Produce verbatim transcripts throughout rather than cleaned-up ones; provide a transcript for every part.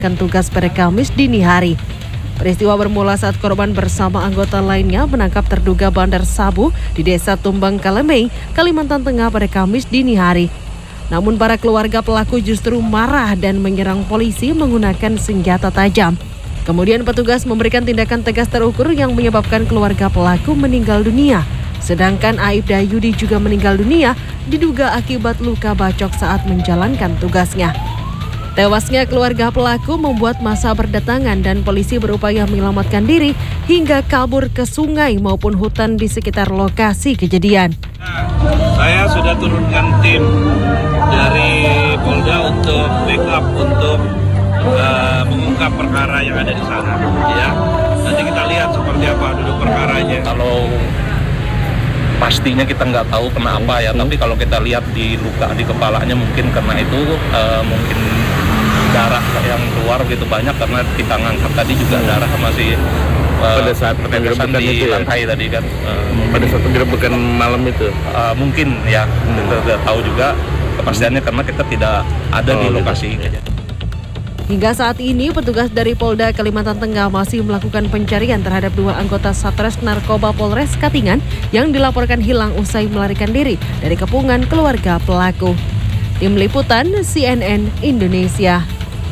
Kan tugas pada Kamis dini hari. Peristiwa bermula saat korban bersama anggota lainnya menangkap terduga bandar sabu di Desa Tumbang Kalemei, Kalimantan Tengah pada Kamis dini hari. Namun para keluarga pelaku justru marah dan menyerang polisi menggunakan senjata tajam. Kemudian petugas memberikan tindakan tegas terukur yang menyebabkan keluarga pelaku meninggal dunia. Sedangkan Aibda Yudi juga meninggal dunia diduga akibat luka bacok saat menjalankan tugasnya. Tewasnya keluarga pelaku membuat massa berdatangan dan polisi berupaya menyelamatkan diri hingga kabur ke sungai maupun hutan di sekitar lokasi kejadian. Nah, saya sudah turunkan tim dari Polda untuk backup untuk uh, mengungkap perkara yang ada di sana. Ya, nanti kita lihat seperti apa duduk perkaranya. Kalau pastinya kita nggak tahu kenapa ya, tapi kalau kita lihat di luka di kepalanya mungkin karena itu uh, mungkin darah yang keluar gitu banyak karena kita ngangkat tadi juga darah masih uh, pada saat penggerebekan di itu ya? lantai tadi kan uh, pada saat penggerebekan malam itu uh, mungkin ya hmm. kita tidak tahu juga kepastiannya karena kita tidak ada oh, di lokasi. Gitu. Hingga saat ini, petugas dari Polda Kalimantan Tengah masih melakukan pencarian terhadap dua anggota Satres Narkoba Polres Katingan yang dilaporkan hilang usai melarikan diri dari kepungan keluarga pelaku. Tim Liputan C N N Indonesia.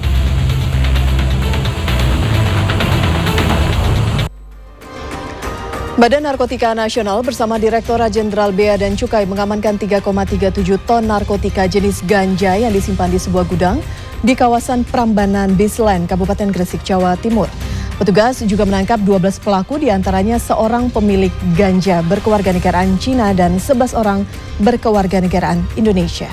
Badan Narkotika Nasional bersama Direktorat Jenderal Bea dan Cukai mengamankan tiga koma tiga tujuh ton narkotika jenis ganja yang disimpan di sebuah gudang di kawasan Prambanan Bisland, Kabupaten Gresik, Jawa Timur. Petugas juga menangkap dua belas pelaku, diantaranya seorang pemilik ganja berkewarganegaraan Cina dan sebelas orang berkewarganegaraan Indonesia.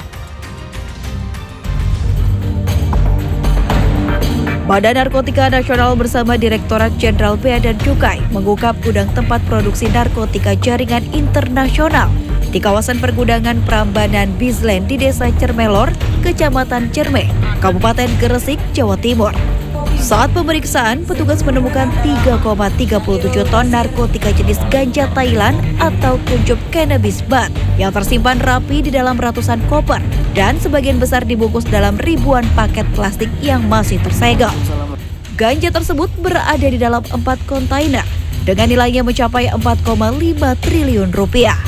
Badan Narkotika Nasional bersama Direktorat Jenderal Bea dan Cukai mengungkap gudang tempat produksi narkotika jaringan internasional di kawasan pergudangan Prambanan Bisland di Desa Cermelor, Kecamatan Cerme, Kabupaten Gresik, Jawa Timur. Saat pemeriksaan, petugas menemukan tiga koma tiga tujuh ton narkotika jenis ganja Thailand atau kuncup cannabis bud yang tersimpan rapi di dalam ratusan koper dan sebagian besar dibungkus dalam ribuan paket plastik yang masih tersegel. Ganja tersebut berada di dalam empat kontainer dengan nilainya mencapai empat koma lima triliun rupiah.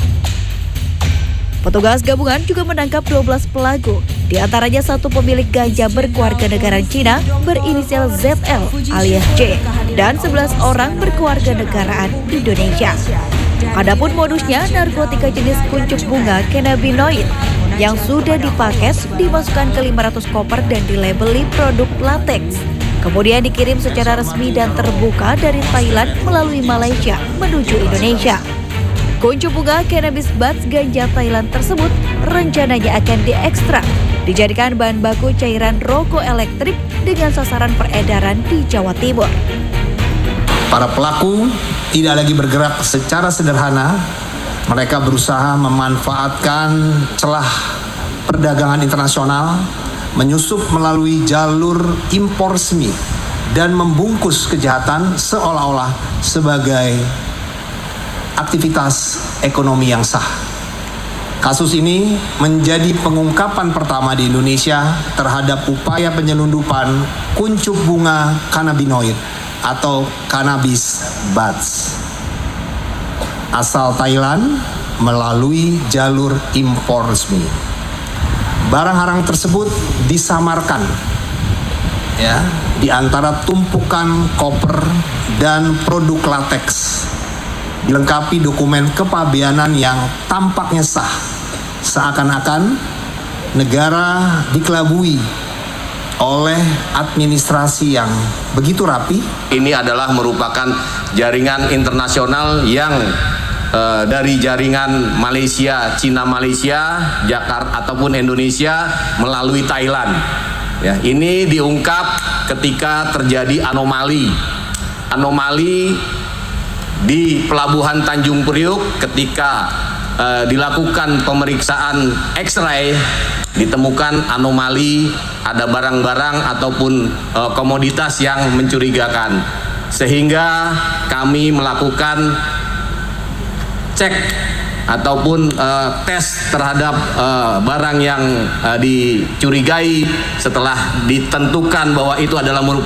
Petugas gabungan juga menangkap dua belas pelaku, di antaranya satu pemilik ganja berkewarganegaraan Cina berinisial Z L alias J dan sebelas orang berkewarganegaraan Indonesia. Adapun modusnya, narkotika jenis kuncup bunga cannabinoid yang sudah dipaket dimasukkan ke lima ratus koper dan dilabeli produk latex. Kemudian dikirim secara resmi dan terbuka dari Thailand melalui Malaysia menuju Indonesia. Kuncup bunga cannabis buds ganja Thailand tersebut rencananya akan diekstrak, dijadikan bahan baku cairan rokok elektrik dengan sasaran peredaran di Jawa Timur. Para pelaku tidak lagi bergerak secara sederhana. Mereka berusaha memanfaatkan celah perdagangan internasional, menyusup melalui jalur impor resmi, dan membungkus kejahatan seolah-olah sebagai aktivitas ekonomi yang sah. Kasus ini menjadi pengungkapan pertama di Indonesia terhadap upaya penyelundupan kuncup bunga cannabinoid atau cannabis buds asal Thailand melalui jalur impor resmi. Barang-barang tersebut disamarkan ya di antara tumpukan koper dan produk latex, dilengkapi dokumen kepabeanan yang tampaknya sah, seakan-akan negara dikelabui oleh administrasi yang begitu rapi. Ini adalah merupakan jaringan internasional yang uh, dari jaringan Malaysia, Cina Malaysia, Jakarta ataupun Indonesia melalui Thailand. Ya, ini diungkap ketika terjadi anomali, anomali di Pelabuhan Tanjung Priuk ketika uh, dilakukan pemeriksaan X-ray, ditemukan anomali, ada barang-barang ataupun uh, komoditas yang mencurigakan, sehingga kami melakukan cek ataupun uh, tes terhadap uh, barang yang uh, dicurigai. Setelah ditentukan bahwa itu adalah merupakan